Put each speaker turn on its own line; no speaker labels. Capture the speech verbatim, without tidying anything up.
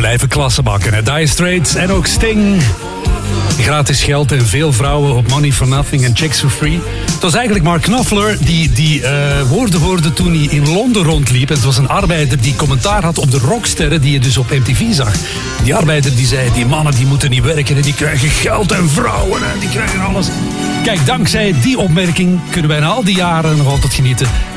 blijven klasse maken. Hè? Dire Straits en ook Sting. Gratis geld en veel vrouwen op Money for Nothing en Chicks for Free. Het was eigenlijk Mark Knopfler die die uh, woorden hoorde toen hij in Londen rondliep. Het was een arbeider die commentaar had op de rocksterren die je dus op M T V zag. Die arbeider die zei, die mannen die moeten niet werken en die krijgen geld en vrouwen en die krijgen alles. Kijk, dankzij die opmerking kunnen wij na al die jaren nog altijd genieten